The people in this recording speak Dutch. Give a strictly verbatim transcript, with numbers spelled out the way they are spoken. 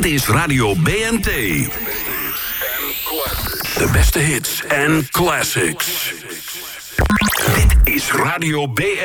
is Radio B N T. De beste hits en classics. Dit is Radio B N T.